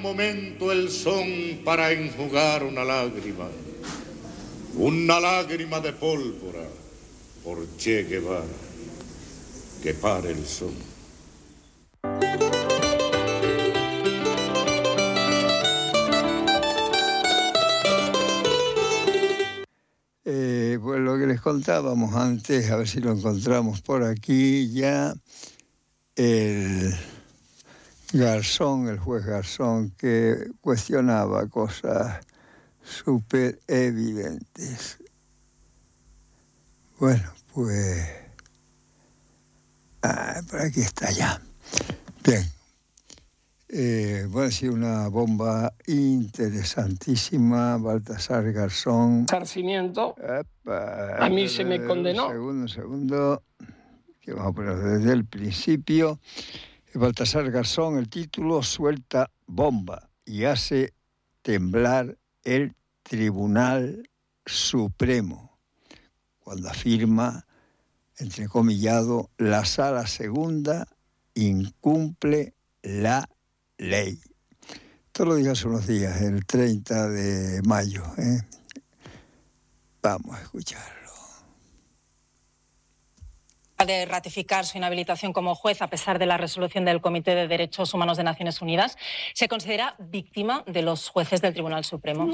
un momento el son para enjugar una lágrima de pólvora por Che Guevara, que pare el son. Pues lo que les contábamos antes, a ver si lo encontramos por aquí ya, el juez Garzón, que cuestionaba cosas súper evidentes. Bueno, pues por aquí está ya. Bien. Voy a decir una bomba interesantísima, Baltasar Garzón. Resarcimiento. A mí se me condenó. Un segundo, que vamos a poner desde el principio. Baltasar Garzón, el título: suelta bomba y hace temblar el Tribunal Supremo, cuando afirma, entrecomillado, la Sala Segunda incumple la ley. Esto lo dije hace unos días, el 30 de mayo. Vamos a escucharlo. De ratificar su inhabilitación como juez a pesar de la resolución del Comité de Derechos Humanos de Naciones Unidas, ¿se considera víctima de los jueces del Tribunal Supremo?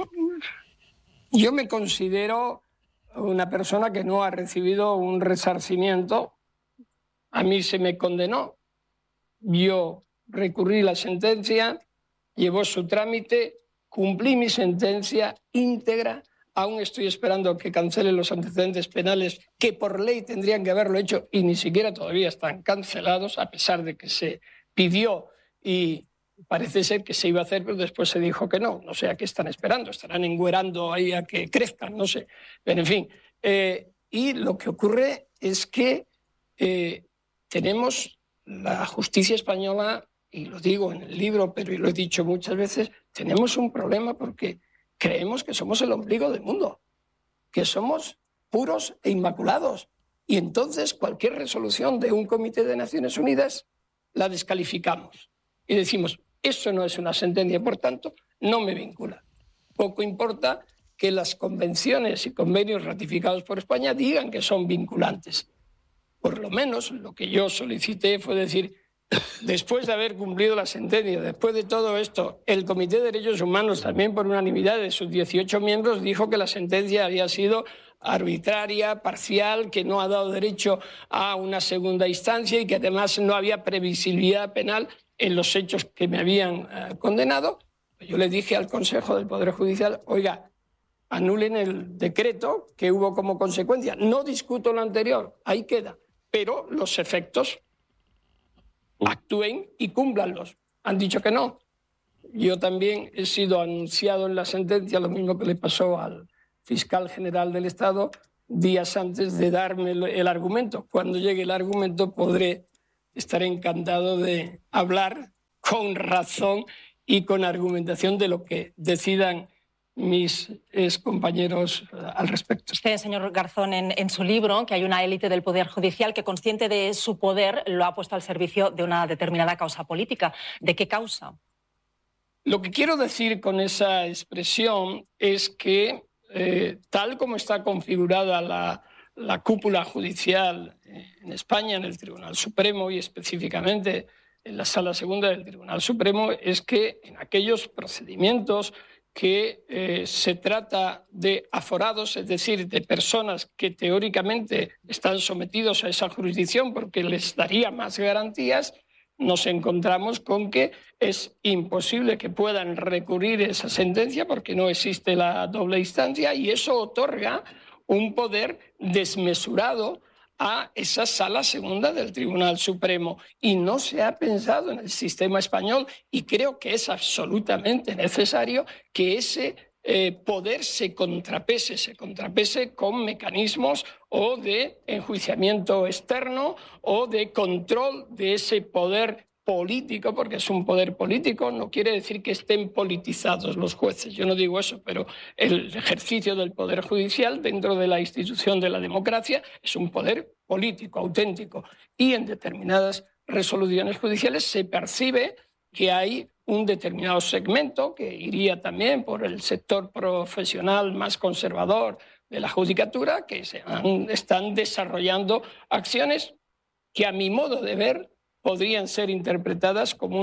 Yo me considero una persona que no ha recibido un resarcimiento. A mí se me condenó. Yo recurrí la sentencia, llevó su trámite, cumplí mi sentencia íntegra. Aún estoy esperando que cancelen los antecedentes penales que por ley tendrían que haberlo hecho y ni siquiera todavía están cancelados, a pesar de que se pidió y parece ser que se iba a hacer, pero después se dijo que no. No sé a qué están esperando, estarán engüerando ahí a que crezcan, no sé. Pero en fin, y lo que ocurre es que tenemos la justicia española, y lo digo en el libro, pero lo he dicho muchas veces, tenemos un problema porque creemos que somos el ombligo del mundo, que somos puros e inmaculados. Y entonces cualquier resolución de un Comité de Naciones Unidas la descalificamos. Y decimos, eso no es una sentencia, por tanto, no me vincula. Poco importa que las convenciones y convenios ratificados por España digan que son vinculantes. Por lo menos lo que yo solicité fue decir, después de haber cumplido la sentencia, después de todo esto, el Comité de Derechos Humanos, también por unanimidad de sus 18 miembros, dijo que la sentencia había sido arbitraria, parcial, que no ha dado derecho a una segunda instancia y que además no había previsibilidad penal en los hechos que me habían condenado. Yo le dije al Consejo del Poder Judicial, oiga, anulen el decreto que hubo como consecuencia. No discuto lo anterior, ahí queda, pero los efectos actúen y cúmplanlos. Han dicho que no. Yo también he sido anunciado en la sentencia, lo mismo que le pasó al fiscal general del Estado, días antes de darme el argumento. Cuando llegue el argumento estaré encantado de hablar con razón y con argumentación de lo que decidan mis compañeros al respecto. Usted, señor Garzón, en su libro, que hay una élite del Poder Judicial que, consciente de su poder, lo ha puesto al servicio de una determinada causa política. ¿De qué causa? Lo que quiero decir con esa expresión es que, tal como está configurada la cúpula judicial en España, en el Tribunal Supremo y específicamente en la Sala Segunda del Tribunal Supremo, es que en aquellos procedimientos que se trata de aforados, es decir, de personas que teóricamente están sometidos a esa jurisdicción porque les daría más garantías, nos encontramos con que es imposible que puedan recurrir esa sentencia porque no existe la doble instancia y eso otorga un poder desmesurado a esa Sala Segunda del Tribunal Supremo. Y no se ha pensado en el sistema español y creo que es absolutamente necesario que ese poder se contrapese con mecanismos o de enjuiciamiento externo o de control de ese poder político, porque es un poder político, no quiere decir que estén politizados los jueces, yo no digo eso, pero el ejercicio del poder judicial dentro de la institución de la democracia es un poder político, auténtico, y en determinadas resoluciones judiciales se percibe que hay un determinado segmento que iría también por el sector profesional más conservador de la judicatura, que están desarrollando acciones que, a mi modo de ver, podrían ser interpretadas como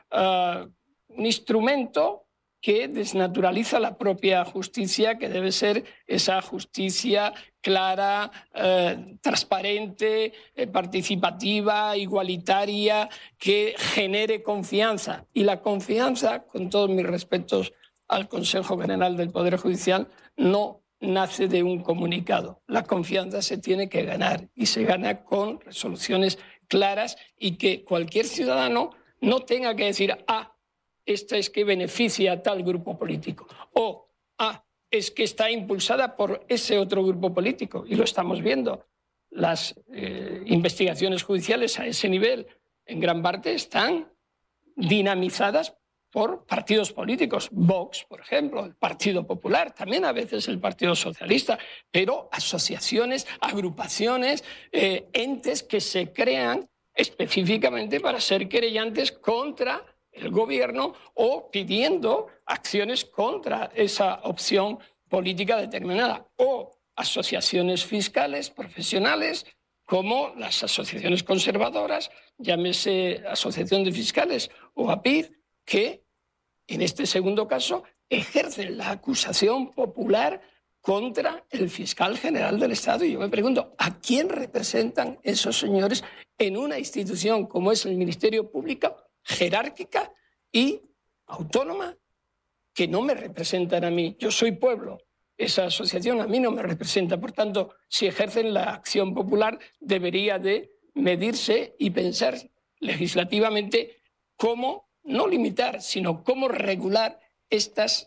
un instrumento que desnaturaliza la propia justicia, que debe ser esa justicia clara, transparente, participativa, igualitaria, que genere confianza. Y la confianza, con todos mis respetos al Consejo General del Poder Judicial, no nace de un comunicado. La confianza se tiene que ganar, y se gana con resoluciones claras, y que cualquier ciudadano no tenga que decir esta es que beneficia a tal grupo político, o es que está impulsada por ese otro grupo político. Y lo estamos viendo. Las investigaciones judiciales a ese nivel, en gran parte, están dinamizadas por partidos políticos. Vox, por ejemplo, el Partido Popular, también a veces el Partido Socialista, pero asociaciones, agrupaciones, entes que se crean específicamente para ser querellantes contra el gobierno o pidiendo acciones contra esa opción política determinada, o asociaciones fiscales profesionales como las asociaciones conservadoras, llámese Asociación de Fiscales o APID, que en este segundo caso ejercen la acusación popular contra el fiscal general del Estado. Y yo me pregunto, ¿a quién representan esos señores en una institución como es el Ministerio Público, jerárquica y autónoma, que no me representan a mí? Yo soy pueblo. Esa asociación a mí no me representa. Por tanto, si ejercen la acción popular, debería de medirse y pensar legislativamente cómo no limitar, sino cómo regular estas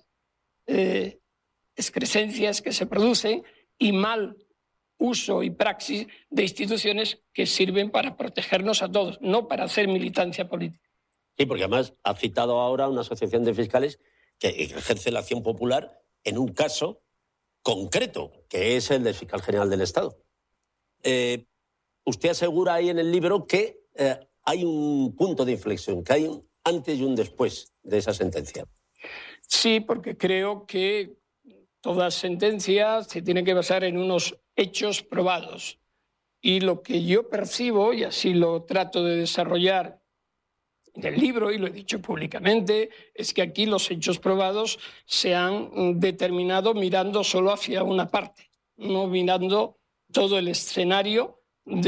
excrescencias que se producen y mal uso y praxis de instituciones que sirven para protegernos a todos, no para hacer militancia política. Sí, porque además ha citado ahora una asociación de fiscales que ejerce la acción popular en un caso concreto, que es el del fiscal general del Estado. Usted asegura ahí en el libro que hay un punto de inflexión, que hay un antes y un después de esa sentencia. Sí, porque creo que toda sentencia se tiene que basar en unos hechos probados. Y lo que yo percibo, y así lo trato de desarrollar en el libro, y lo he dicho públicamente, es que aquí los hechos probados se han determinado mirando solo hacia una parte, no mirando todo el escenario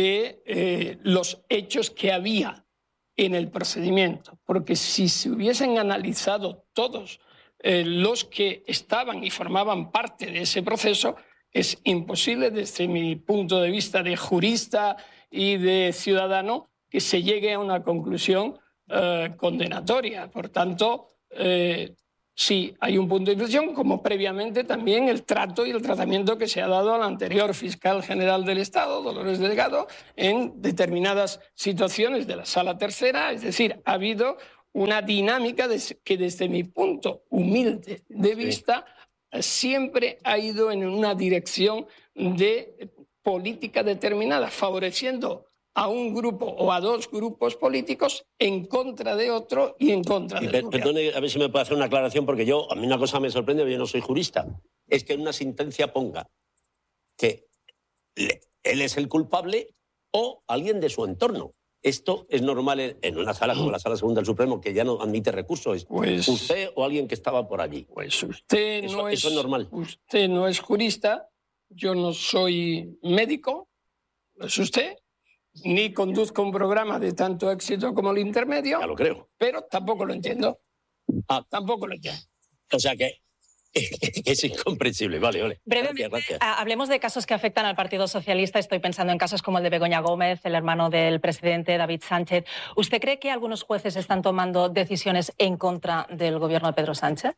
de los hechos que había en el procedimiento. Porque si se hubiesen analizado todos los que estaban y formaban parte de ese proceso, es imposible, desde mi punto de vista de jurista y de ciudadano, que se llegue a una conclusión condenatoria. Por tanto, sí, hay un punto de inflexión, como previamente también el trato y el tratamiento que se ha dado al anterior fiscal general del Estado, Dolores Delgado, en determinadas situaciones de la Sala Tercera. Es decir, ha habido una dinámica que desde mi punto humilde de vista siempre ha ido en una dirección de política determinada, favoreciendo a un grupo o a dos grupos políticos en contra de otro y en contra del gobierno. Perdone, a ver si me puede hacer una aclaración, porque a mí una cosa me sorprende, yo no soy jurista, es que en una sentencia ponga que él es el culpable o alguien de su entorno. Esto es normal en una sala como la Sala Segunda del Supremo, que ya no admite recursos. Pues, ¿usted o alguien que estaba por allí? Pues usted eso es normal. Usted no es jurista, yo no soy médico, ¿no es usted? Ni conduzco un programa de tanto éxito como el Intermedio. Ya lo creo. Pero tampoco lo entiendo. Tampoco lo entiendo. O sea que es incomprensible. Vale. Brevemente, gracias. Hablemos de casos que afectan al Partido Socialista. Estoy pensando en casos como el de Begoña Gómez, el hermano del presidente David Sánchez. ¿Usted cree que algunos jueces están tomando decisiones en contra del gobierno de Pedro Sánchez?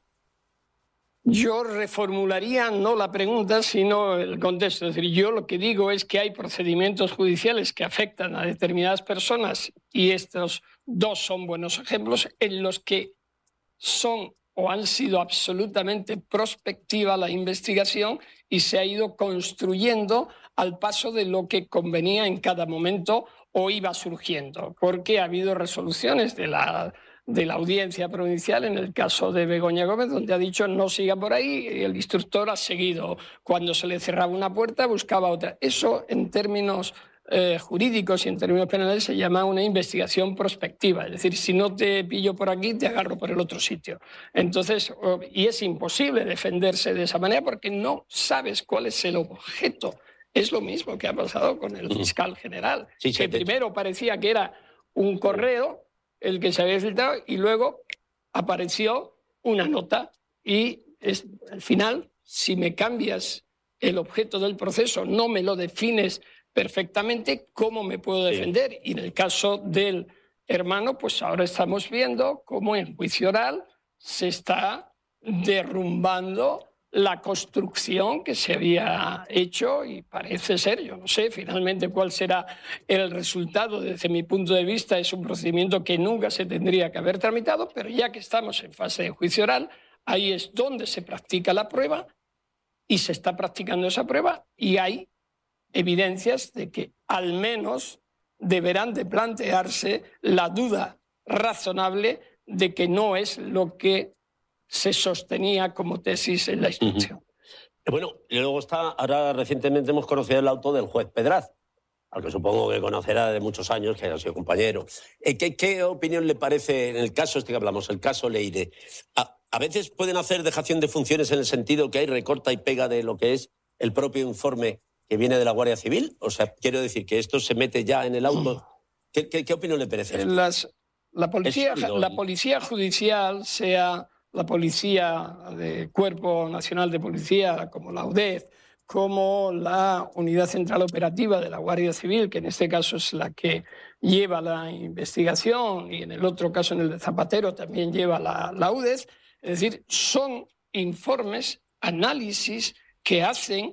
Yo reformularía no la pregunta, sino el contexto. Es decir, yo lo que digo es que hay procedimientos judiciales que afectan a determinadas personas, y estos dos son buenos ejemplos, en los que son o han sido absolutamente prospectiva la investigación y se ha ido construyendo al paso de lo que convenía en cada momento o iba surgiendo, porque ha habido resoluciones de la de la audiencia provincial en el caso de Begoña Gómez, donde ha dicho no siga por ahí, y el instructor ha seguido. Cuando se le cerraba una puerta, buscaba otra. Eso, en términos jurídicos y en términos penales, se llama una investigación prospectiva. Es decir, si no te pillo por aquí, te agarro por el otro sitio. Entonces, y es imposible defenderse de esa manera porque no sabes cuál es el objeto. Es lo mismo que ha pasado con el fiscal general, que primero parecía que era un correo el que se había filtrado y luego apareció una nota y al final, si me cambias el objeto del proceso, no me lo defines perfectamente, ¿cómo me puedo defender? Y en el caso del hermano, pues ahora estamos viendo cómo en juicio oral se está derrumbando la construcción que se había hecho y parece ser, yo no sé finalmente cuál será el resultado. Desde mi punto de vista es un procedimiento que nunca se tendría que haber tramitado, pero ya que estamos en fase de juicio oral, ahí es donde se practica la prueba y se está practicando esa prueba y hay evidencias de que al menos deberán de plantearse la duda razonable de que no es lo que se sostenía como tesis en la instrucción. Bueno, y luego ahora recientemente hemos conocido el auto del juez Pedraz, al que supongo que conocerá de muchos años, que ha sido compañero. ¿Qué opinión le parece en el caso este que hablamos, el caso Leire? A veces pueden hacer dejación de funciones en el sentido que hay recorta y pega de lo que es el propio informe que viene de la Guardia Civil. O sea, quiero decir que esto se mete ya en el auto. ¿Qué opinión le parece? La policía judicial, sea la Policía de Cuerpo Nacional de Policía, como la UDEF, como la Unidad Central Operativa de la Guardia Civil, que en este caso es la que lleva la investigación, y en el otro caso, en el de Zapatero, también lleva la UDEF. Es decir, son informes, análisis que hacen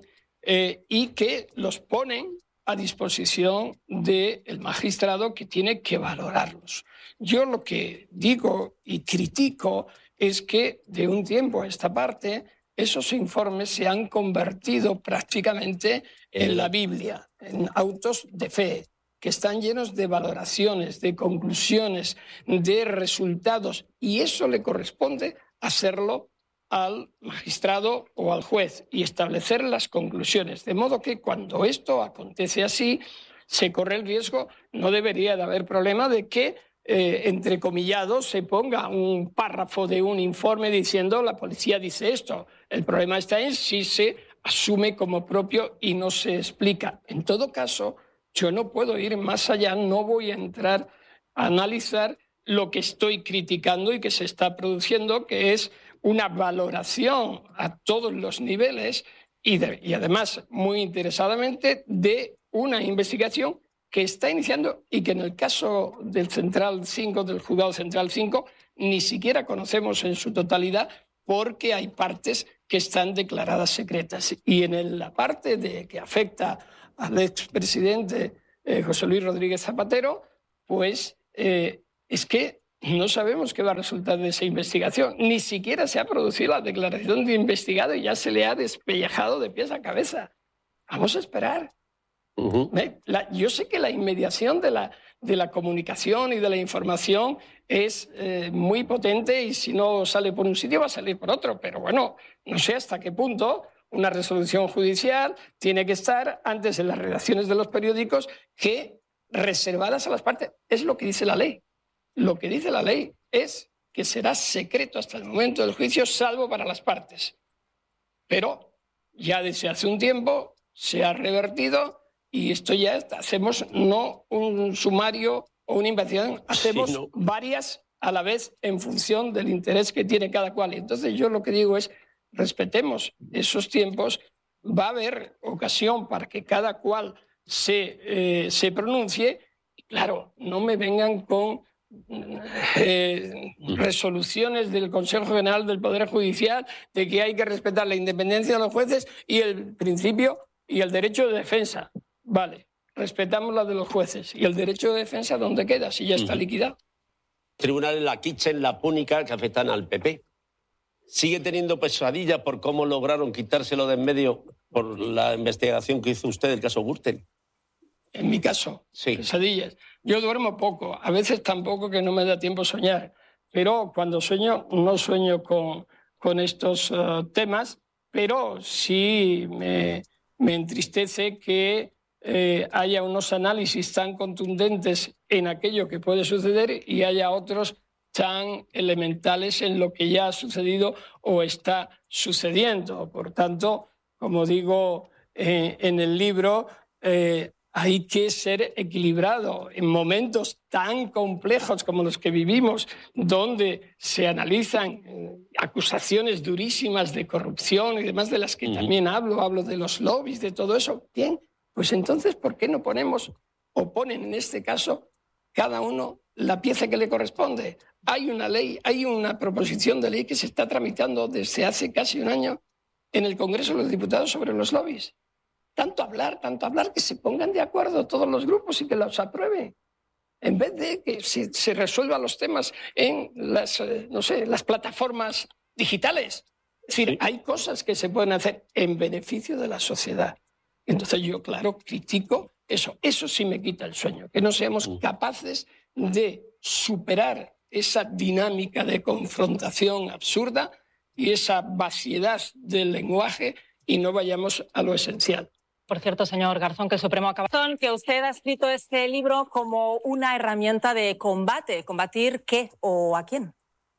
y que los ponen a disposición del magistrado que tiene que valorarlos. Yo lo que digo y critico es que de un tiempo a esta parte esos informes se han convertido prácticamente en la Biblia, en autos de fe, que están llenos de valoraciones, de conclusiones, de resultados, y eso le corresponde hacerlo al magistrado o al juez y establecer las conclusiones. De modo que cuando esto acontece así, se corre el riesgo, no debería de haber problema de que entrecomillado, se ponga un párrafo de un informe diciendo la policía dice esto. El problema está en si se asume como propio y no se explica. En todo caso, yo no puedo ir más allá, no voy a entrar a analizar lo que estoy criticando y que se está produciendo, que es una valoración a todos los niveles y además, muy interesadamente, de una investigación que está iniciando y que en el caso del Central 5, del Juzgado Central 5, ni siquiera conocemos en su totalidad porque hay partes que están declaradas secretas. Y en la parte que afecta al expresidente José Luis Rodríguez Zapatero, pues es que no sabemos qué va a resultar de esa investigación. Ni siquiera se ha producido la declaración de investigado y ya se le ha despellejado de pies a cabeza. Vamos a esperar. Yo sé que la inmediación de la comunicación y de la información es muy potente y si no sale por un sitio va a salir por otro. Pero bueno, no sé hasta qué punto una resolución judicial tiene que estar antes en las redacciones de los periódicos que reservadas a las partes. Es lo que dice la ley. Lo que dice la ley es que será secreto hasta el momento del juicio, salvo para las partes. Pero ya desde hace un tiempo se ha revertido y esto ya hacemos no un sumario o una investigación, hacemos varias a la vez en función del interés que tiene cada cual. Y entonces yo lo que digo es, respetemos esos tiempos, va a haber ocasión para que cada cual se pronuncie. Y claro, no me vengan con resoluciones del Consejo General del Poder Judicial de que hay que respetar la independencia de los jueces y el principio y el derecho de defensa. Vale, respetamos la de los jueces. ¿Y el derecho de defensa dónde queda si ya está liquidado? Tribunales, la Kitchen, la Púnica, que afectan al PP. ¿Sigue teniendo pesadilla por cómo lograron quitárselo de en medio por la investigación que hizo usted del caso Gürtel? En mi caso, sí. Pesadillas. Yo duermo poco, a veces tampoco que no me da tiempo soñar, pero cuando sueño no sueño con estos temas, pero sí me entristece que haya unos análisis tan contundentes en aquello que puede suceder y haya otros tan elementales en lo que ya ha sucedido o está sucediendo. Por tanto, como digo en el libro, hay que ser equilibrado en momentos tan complejos como los que vivimos, donde se analizan acusaciones durísimas de corrupción y demás, de las que también hablo de los lobbies, de todo eso. Bien, pues entonces, ¿por qué no ponemos, o ponen en este caso, cada uno la pieza que le corresponde? Hay una ley, hay una proposición de ley que se está tramitando desde hace casi un año en el Congreso de los Diputados sobre los lobbies. Tanto hablar, que se pongan de acuerdo todos los grupos y que los aprueben, en vez de que se resuelvan los temas en las plataformas digitales. Es decir, hay cosas que se pueden hacer en beneficio de la sociedad. Entonces yo, claro, critico eso. Eso sí me quita el sueño, que no seamos capaces de superar esa dinámica de confrontación absurda y esa vaciedad del lenguaje y no vayamos a lo esencial. Por cierto, señor Garzón, que el Supremo acaba... que usted ha escrito este libro como una herramienta de combate. ¿Combatir qué o a quién?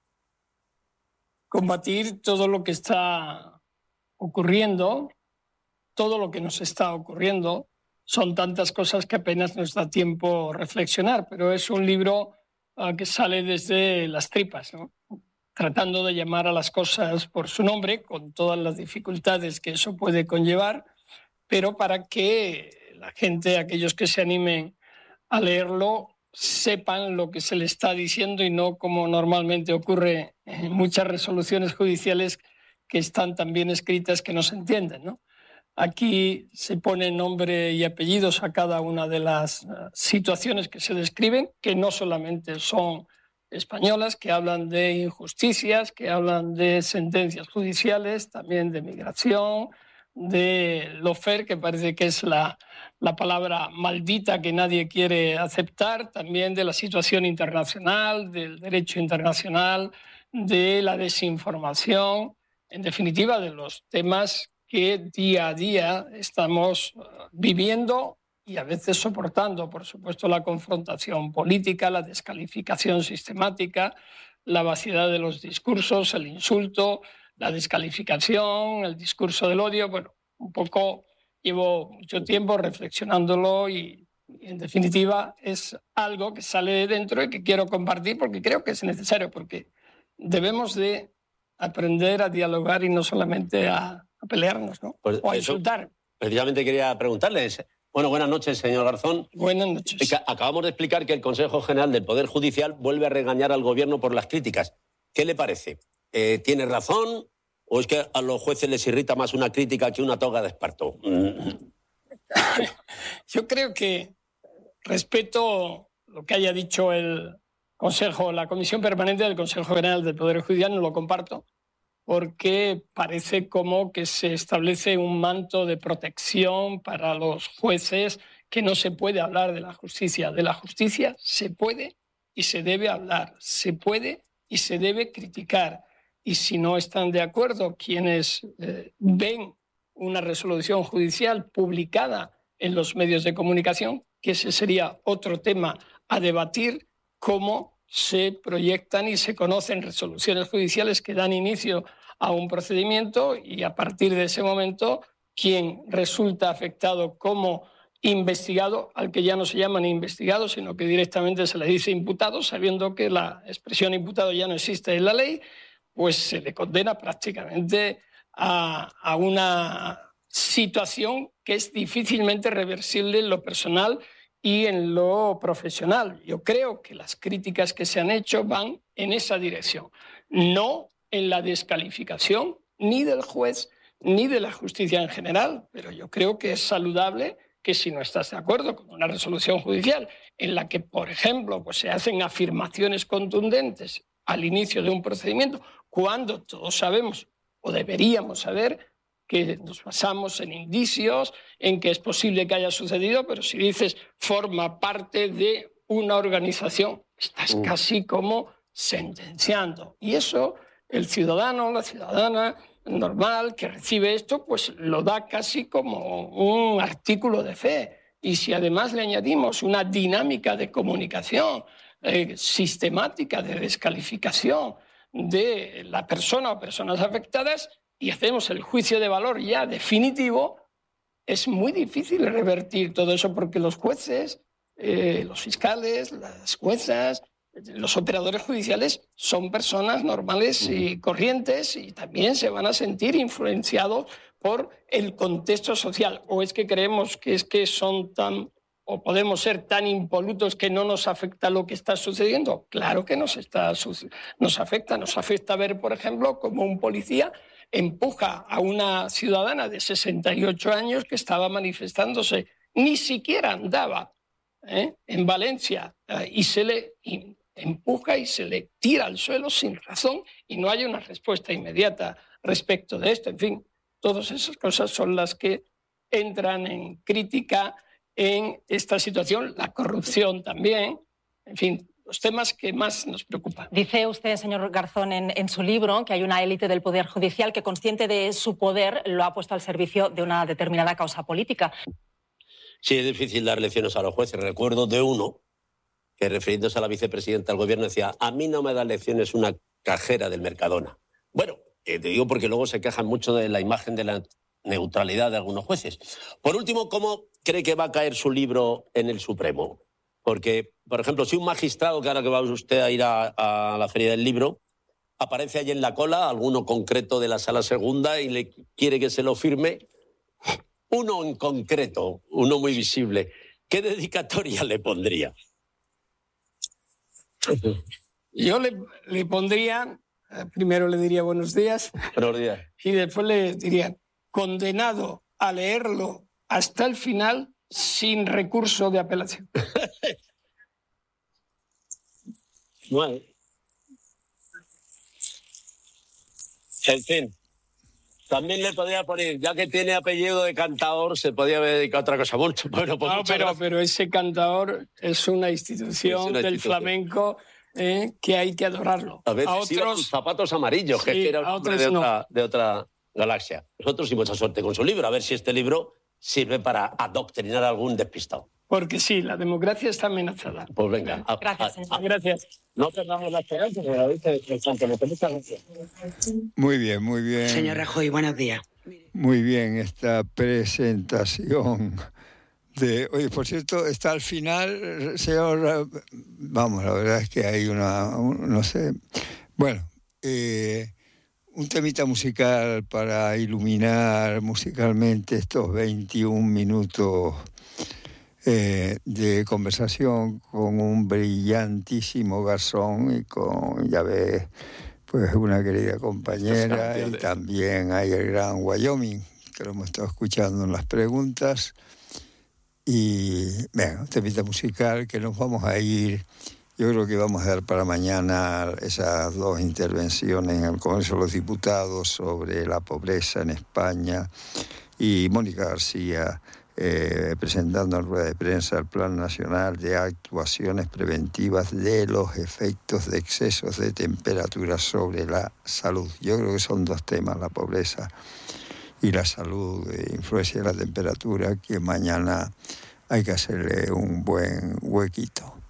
Combatir todo lo que está ocurriendo, todo lo que nos está ocurriendo. Son tantas cosas que apenas nos da tiempo reflexionar, pero es un libro que sale desde las tripas, ¿no? Tratando de llamar a las cosas por su nombre, con todas las dificultades que eso puede conllevar, pero para que la gente, aquellos que se animen a leerlo, sepan lo que se le está diciendo y no como normalmente ocurre en muchas resoluciones judiciales que están tan bien escritas que no se entienden, ¿no? Aquí se pone nombre y apellidos a cada una de las situaciones que se describen, que no solamente son españolas, que hablan de injusticias, que hablan de sentencias judiciales, también de migración, de lawfare, que parece que es la palabra maldita que nadie quiere aceptar, también de la situación internacional, del derecho internacional, de la desinformación, en definitiva, de los temas que día a día estamos viviendo y a veces soportando, por supuesto, la confrontación política, la descalificación sistemática, la vaciedad de los discursos, el insulto, la descalificación, el discurso del odio. Bueno, un poco llevo mucho tiempo reflexionándolo y en definitiva es algo que sale de dentro y que quiero compartir porque creo que es necesario, porque debemos de aprender a dialogar y no solamente a pelearnos, ¿no? Pues o a insultar. Precisamente quería preguntarles. Bueno, buenas noches, señor Garzón. Buenas noches. Acabamos de explicar que el Consejo General del Poder Judicial vuelve a regañar al Gobierno por las críticas. ¿Qué le parece? ¿Tiene razón o es que a los jueces les irrita más una crítica que una toga de esparto? Yo creo que respeto lo que haya dicho el Consejo, la Comisión Permanente del Consejo General del Poder Judicial, no lo comparto, porque parece como que se establece un manto de protección para los jueces, que no se puede hablar de la justicia. De la justicia se puede y se debe hablar, se puede y se debe criticar. Y si no están de acuerdo quienes ven una resolución judicial publicada en los medios de comunicación, que ese sería otro tema a debatir, cómo se proyectan y se conocen resoluciones judiciales que dan inicio a un procedimiento y a partir de ese momento quien resulta afectado como investigado, al que ya no se llama ni investigado, sino que directamente se le dice imputado, sabiendo que la expresión imputado ya no existe en la ley, pues se le condena prácticamente a una situación que es difícilmente reversible en lo personal y en lo profesional. Yo creo que las críticas que se han hecho van en esa dirección, no en la descalificación ni del juez ni de la justicia en general, pero yo creo que es saludable que si no estás de acuerdo con una resolución judicial en la que, por ejemplo, pues se hacen afirmaciones contundentes al inicio de un procedimiento, cuando todos sabemos o deberíamos saber que nos basamos en indicios, en que es posible que haya sucedido, pero si dices forma parte de una organización, estás casi como sentenciando. Y eso el ciudadano, la ciudadana normal que recibe esto, pues lo da casi como un artículo de fe. Y si además le añadimos una dinámica de comunicación sistemática de descalificación de la persona o personas afectadas y hacemos el juicio de valor ya definitivo, es muy difícil revertir todo eso porque los jueces, los fiscales, las juezas, los operadores judiciales son personas normales y corrientes y también se van a sentir influenciados por el contexto social. ¿O es que creemos que son tan, o podemos ser tan impolutos que no nos afecta lo que está sucediendo? Claro que nos afecta. Nos afecta ver, por ejemplo, cómo un policía empuja a una ciudadana de 68 años que estaba manifestándose, ni siquiera andaba en Valencia, y se le empuja y se le tira al suelo sin razón y no hay una respuesta inmediata respecto de esto. En fin, todas esas cosas son las que entran en crítica en esta situación, la corrupción también, en fin, los temas que más nos preocupan. Dice usted, señor Garzón, en su libro que hay una élite del Poder Judicial que, consciente de su poder, lo ha puesto al servicio de una determinada causa política. Sí, es difícil dar lecciones a los jueces. Recuerdo de uno que, refiriéndose a la vicepresidenta del gobierno, decía: a mí no me da lecciones una cajera del Mercadona. Bueno, te digo porque luego se quejan mucho de la imagen de la neutralidad de algunos jueces. Por último, ¿cómo cree que va a caer su libro en el Supremo? Porque, por ejemplo, si un magistrado, que ahora que va usted a ir a la Feria del Libro, aparece allí en la cola, alguno concreto de la Sala Segunda, y le quiere que se lo firme, uno en concreto, uno muy visible, ¿qué dedicatoria le pondría? Yo le pondría, primero le diría buenos días. Buenos días. Y después le diría, condenado a leerlo hasta el final sin recurso de apelación. Bueno. En fin. También le podría poner, ya que tiene apellido de cantador, se podía haber dedicado a otra cosa mucho. Bueno, pues no, pero ese cantador es una institución del flamenco que hay que adorarlo. A veces a otros, iba con zapatos amarillos, sí, que era un hombre de otra galaxia. Nosotros y mucha suerte con su libro, a ver si este libro sirve para adoctrinar a algún despistado. Porque sí, la democracia está amenazada. Pues venga. Gracias, señor. Gracias. No perdamos la esperanza, pero la vista es interesante. Muchas gracias. Muy bien, muy bien. Señor Rajoy, buenos días. Muy bien esta presentación de... Oye, por cierto, está al final, señor... Vamos, la verdad es que hay no sé... Bueno, un temita musical para iluminar musicalmente estos 21 minutos de conversación con un brillantísimo Garzón y con, ya ves, pues una querida compañera, y también hay el gran Wyoming, que lo hemos estado escuchando en las preguntas. Y, bueno, un temita musical que nos vamos a ir. Yo creo que vamos a dar para mañana esas dos intervenciones en el Congreso de los Diputados sobre la pobreza en España y Mónica García presentando en rueda de prensa el Plan Nacional de Actuaciones Preventivas de los efectos de excesos de temperatura sobre la salud. Yo creo que son dos temas, la pobreza y la salud, influencia de la temperatura, que mañana hay que hacerle un buen huequito.